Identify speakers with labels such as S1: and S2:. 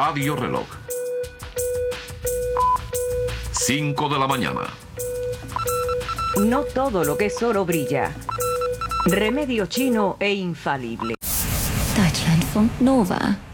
S1: Radio Reloj. 5 de la mañana.
S2: No todo lo que es oro brilla. Remedio chino e infalible.
S3: Deutschlandfunk Nova.